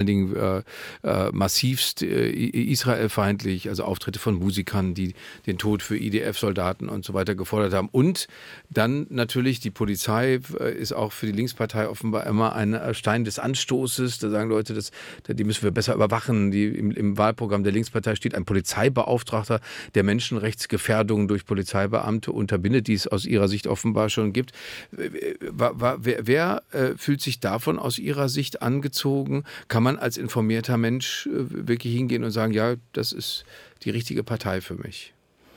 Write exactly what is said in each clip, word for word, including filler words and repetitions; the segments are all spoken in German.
Dingen äh, äh, massivst äh, israelfeindlich, also Auftritte von Musikern, die den Tod für I D F-Soldaten und so weiter gefordert haben. Und dann natürlich die Polizei äh, ist auch für die Linkspartei offenbar immer ein Stein des Anstoßes. Da sagen Leute, das, die müssen wir besser überwachen. Die, im, Im Wahlprogramm der Linkspartei steht ein Polizeibeauftragter, der Menschenrechtsgefährdungen durch Polizeibeamte unterbindet, die es aus ihrer Sicht offenbar schon gibt. Wer, wer äh, fühlt sich davon aus Ihrer Sicht angezogen? Kann man als informierter Mensch äh, wirklich hingehen und sagen, ja, das ist die richtige Partei für mich?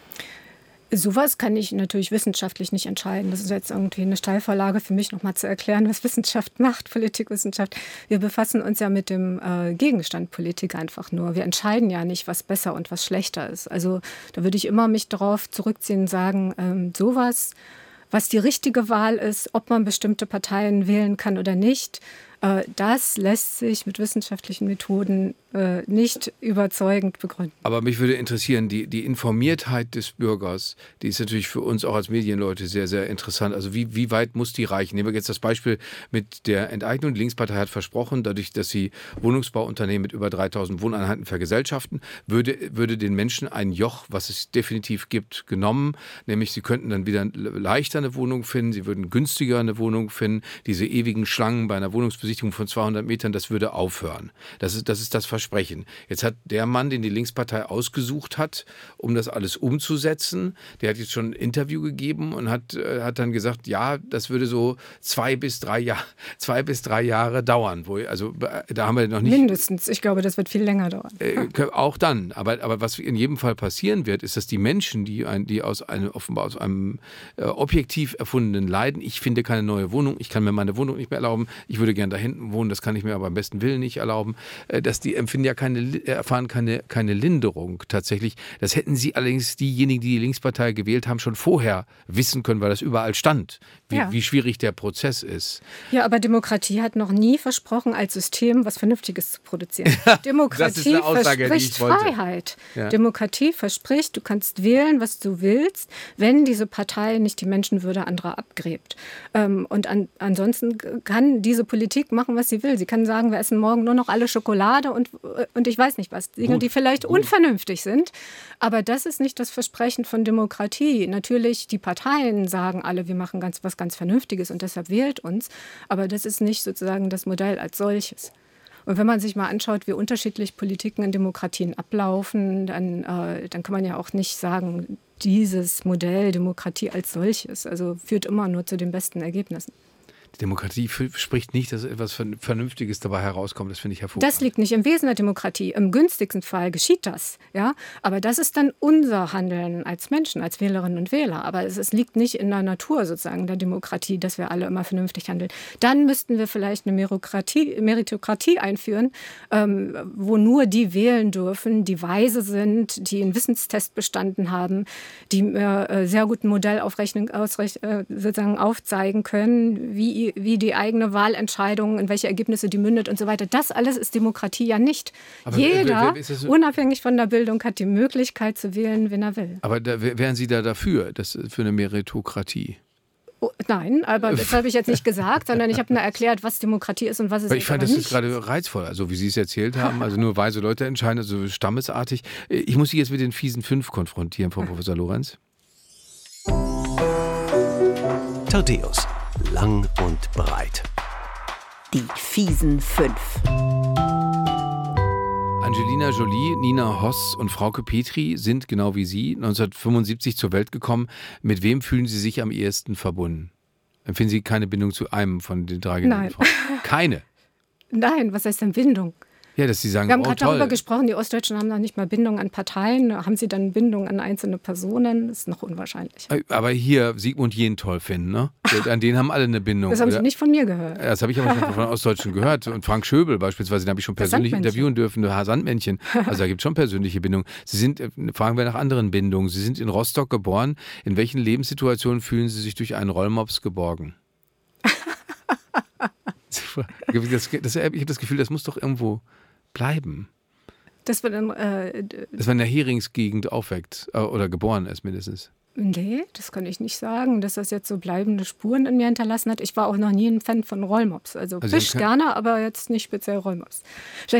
Sowas kann ich natürlich wissenschaftlich nicht entscheiden. Das ist jetzt irgendwie eine Steilvorlage für mich, nochmal zu erklären, was Wissenschaft macht, Politikwissenschaft. Wir befassen uns ja mit dem äh, Gegenstand Politik einfach nur. Wir entscheiden ja nicht, was besser und was schlechter ist. Also da würde ich immer mich darauf zurückziehen und sagen, ähm, sowas, was die richtige Wahl ist, ob man bestimmte Parteien wählen kann oder nicht, äh, das lässt sich mit wissenschaftlichen Methoden äh, nicht überzeugend begründen. Aber mich würde interessieren, die, die Informiertheit des Bürgers, die ist natürlich für uns auch als Medienleute sehr, sehr interessant. Also wie, wie weit muss die reichen? Nehmen wir jetzt das Beispiel mit der Enteignung. Die Linkspartei hat versprochen, dadurch, dass sie Wohnungsbauunternehmen mit über dreitausend Wohneinheiten vergesellschaften, würde, würde den Menschen ein Joch, was es definitiv gibt, genommen. Nämlich sie könnten dann wieder leichter eine Wohnung finden, sie würden günstiger eine Wohnung finden. Diese ewigen Schlangen bei einer Wohnungsbesichtigung von zweihundert Metern, das würde aufhören. Das ist das, ist das Versprechen. Jetzt hat der Mann, den die Linkspartei ausgesucht hat, um das alles umzusetzen, der hat jetzt schon ein Interview gegeben und hat, äh, hat dann gesagt, ja, das würde so zwei bis drei, Jahr, zwei bis drei Jahre dauern. Wo, also da haben wir noch nicht... Mindestens. Ich glaube, das wird viel länger dauern. Äh, auch dann. Aber, aber was in jedem Fall passieren wird, ist, dass die Menschen, die, ein, die aus einem, offenbar aus einem äh, objektiv erfundenen Leiden, ich finde keine neue Wohnung, ich kann mir meine Wohnung nicht mehr erlauben, ich würde gerne da hinten wohnen, das kann ich mir aber am besten Willen nicht erlauben, äh, dass die empfinden ja keine, erfahren keine, keine Linderung tatsächlich. Das hätten sie allerdings, diejenigen, die die Linkspartei gewählt haben, schon vorher wissen können, weil das überall stand, wie, ja. wie schwierig der Prozess ist. Ja, aber Demokratie hat noch nie versprochen, als System was Vernünftiges zu produzieren. Demokratie Aussage, verspricht Freiheit. Ja. Demokratie verspricht, du kannst wählen, was du willst, wenn diese Partei nicht die Menschenwürde anderer abgräbt. Ähm, und an, ansonsten kann diese Politik machen, was sie will. Sie kann sagen, wir essen morgen nur noch alle Schokolade und und ich weiß nicht was, Dinge, die vielleicht gut. unvernünftig sind. Aber das ist nicht das Versprechen von Demokratie. Natürlich, die Parteien sagen alle, wir machen ganz, was ganz Vernünftiges und deshalb wählt uns. Aber das ist nicht sozusagen das Modell als solches. Und wenn man sich mal anschaut, wie unterschiedlich Politiken in Demokratien ablaufen, dann, äh, dann kann man ja auch nicht sagen, dieses Modell Demokratie als solches, also führt immer nur zu den besten Ergebnissen. Die Demokratie spricht nicht, dass etwas Vernünftiges dabei herauskommt. Das finde ich hervorragend. Das liegt nicht im Wesen der Demokratie. Im günstigsten Fall geschieht das. Ja? Aber das ist dann unser Handeln als Menschen, als Wählerinnen und Wähler. Aber es, es liegt nicht in der Natur sozusagen der Demokratie, dass wir alle immer vernünftig handeln. Dann müssten wir vielleicht eine Meritokratie, Meritokratie einführen, ähm, wo nur die wählen dürfen, die weise sind, die einen Wissenstest bestanden haben, die äh, sehr guten Modellaufrechnung ausrech- äh, sozusagen aufzeigen können, wie wie die eigene Wahlentscheidung, in welche Ergebnisse die mündet und so weiter. Das alles ist Demokratie ja nicht. Aber jeder, so? unabhängig von der Bildung, hat die Möglichkeit zu wählen, wen er will. Aber da, wären Sie da dafür, das, für eine Meritokratie? Oh, nein, aber das habe ich jetzt nicht gesagt, sondern ich habe nur erklärt, was Demokratie ist und was es aber ich ist. fand, das ist gerade reizvoll, also wie Sie es erzählt haben, also nur weise Leute entscheiden, also stammesartig. Ich muss Sie jetzt mit den fiesen fünf konfrontieren, Frau Professor Lorenz. Thaddäus. Lang und breit. Die fiesen fünf. Angelina Jolie, Nina Hoss und Frauke Petry sind, genau wie Sie, neunzehnhundertfünfundsiebzig zur Welt gekommen. Mit wem fühlen Sie sich am ehesten verbunden? Empfinden Sie keine Bindung zu einem von den drei genannten Frauen? Keine? Nein, was heißt denn Bindung? Ja, dass Sie sagen, wir haben oh, gerade toll. darüber gesprochen, die Ostdeutschen haben noch nicht mal Bindung an Parteien. Haben sie dann Bindung an einzelne Personen? Das ist noch unwahrscheinlich. Aber hier Sigmund Jähn toll finden, ne? An den haben alle eine Bindung. Das haben oder? Sie nicht von mir gehört. Das habe ich aber schon von Ostdeutschen gehört. Und Frank Schöbel beispielsweise, den habe ich schon persönlich interviewen dürfen. Sandmännchen. Also da gibt es schon persönliche Bindungen. Sie sind, fragen wir nach anderen Bindungen. Sie sind in Rostock geboren. In welchen Lebenssituationen fühlen Sie sich durch einen Rollmops geborgen? das, das, ich habe das Gefühl, das muss doch irgendwo bleiben. Dass man, äh, Dass man in der Heringsgegend aufweckt äh, oder geboren ist mindestens. Nee, das kann ich nicht sagen, dass das jetzt so bleibende Spuren in mir hinterlassen hat. Ich war auch noch nie ein Fan von Rollmops. Also, also Fisch gerne, aber jetzt nicht speziell Rollmops.